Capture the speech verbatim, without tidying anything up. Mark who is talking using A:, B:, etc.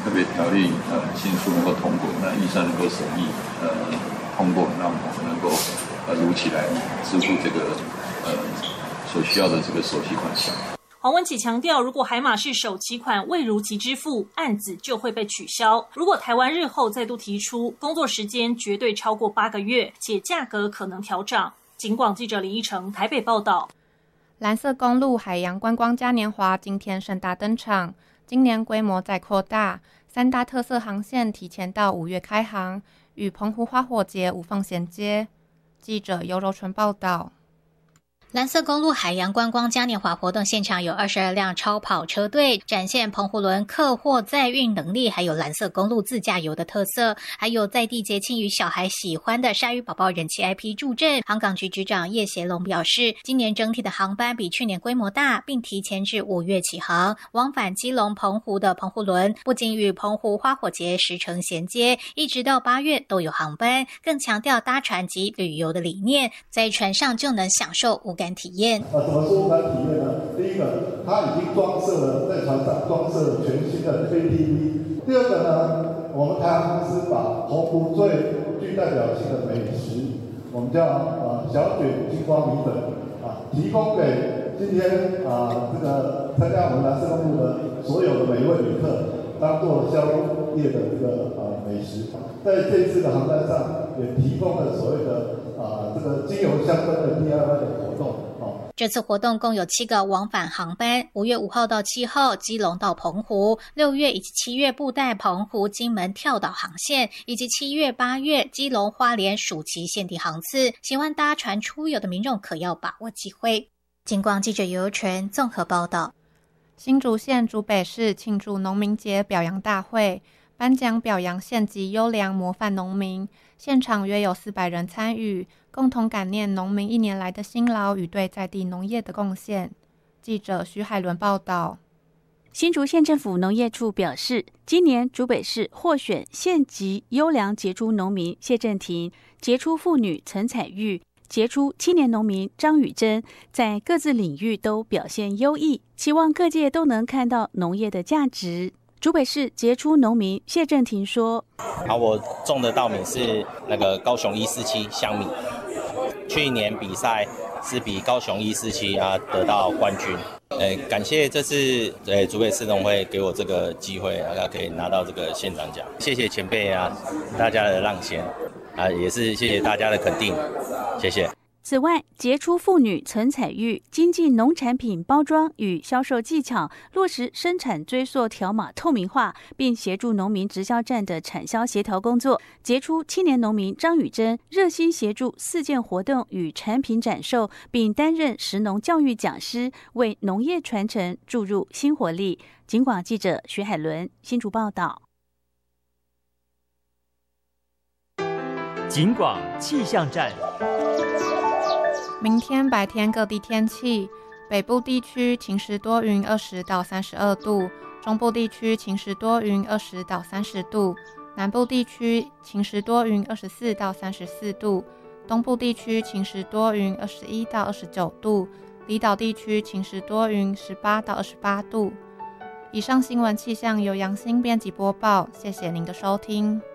A: 特别条例呃迅速能够通过，那预算能够审议呃通过，让我们能够呃如期来支付这个呃所需要的这个首期款项。
B: 黄文启强调，如果海马式首期款未如期支付，案子就会被取消。如果台湾日后再度提出，工作时间绝对超过八个月，且价格可能调涨。警广记者林依成台北报道。
C: 蓝色公路海洋观光嘉年华今天盛大登场，今年规模再扩大，三大特色航线提前到五月开航，与澎湖花火节无缝衔接。记者尤柔纯报道。
D: 蓝色公路海洋观光嘉年华活动现场有二十二辆超跑车队，展现澎湖轮客货载运能力，还有蓝色公路自驾游的特色，还有在地节庆与小孩喜欢的鲨鱼宝宝人气 I P 助阵。航港局局长叶协龙表示，今年整体的航班比去年规模大，并提前至五月起航。往返基隆澎湖的澎湖轮不仅与澎湖花火节时程衔接，一直到八月都有航班，更强调搭船及旅游的理念，在船上就能享受无感体验。
E: 呃，怎么说无感体验呢？第一个，它已经装设了在船上装设了全新的 K T V。第二个呢，我们台航公司把澎湖最具代表性的美食，我们叫呃小卷金瓜米粉啊，提供给今天啊这个参加我们蓝色公路的所有的每一位旅客，当做宵夜的这个呃美食。在这次的航班上，也提供了所谓的。啊，这个精油相关的 D I Y 的活动。哦，
D: 这次活动共有七个往返航班，五月五号到七号基隆到澎湖，六月以及七月布袋澎湖金门跳岛航线，以及七月八月基隆花莲暑期限定航次。喜欢搭船出游的民众可要把握机会。警广记者尤纯综合报道。
C: 新竹县竹北市庆祝农民节表扬大会，颁奖表扬县级优良模范农民，现场约有四百人参与，共同感念农民一年来的辛劳与对在地农业的贡献。记者徐海伦报道。
F: 新竹县政府农业处表示，今年竹北市获选县级优良杰出农民谢振廷、杰出妇女陈彩玉、杰出青年农民张宇珍，在各自领域都表现优异，期望各界都能看到农业的价值。竹北市杰出农民谢振廷说：“
G: 好，我种的稻米是那个高雄一四七香米，去年比赛是比高雄一四七啊得到冠军。呃，感谢这次呃竹北市农会给我这个机会，啊可以拿到这个县长奖，谢谢前辈啊，大家的让贤啊，也是谢谢大家的肯定，谢谢。”
F: 此外，杰出妇女陈彩玉精进农产品包装与销售技巧，落实生产追溯条码透明化，并协助农民直销站的产销协调工作。杰出青年农民张宇珍热心协助四件活动与产品展售，并担任食农教育讲师，为农业传承注入新活力。警广记者徐海伦新竹报道。
H: 警广气象站。
C: 明天白天各地天气，北部地区晴时多云二十到三十二度，中部地区晴时多云二十到三十度，南部地区晴时多云二十四到三十四度，东部地区晴时多云二十一到二十九度，离岛地区晴时多云十八到二十八度。以上新闻气象由杨欣编辑播报，谢谢您的收听。